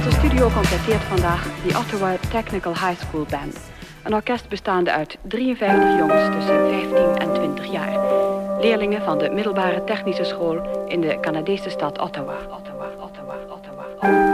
Onze studio completeert vandaag de Ottawa Technical High School Band. Een orkest bestaande uit 53 jongens tussen 15 en 20 jaar. Leerlingen van de middelbare technische school in de Canadese stad Ottawa.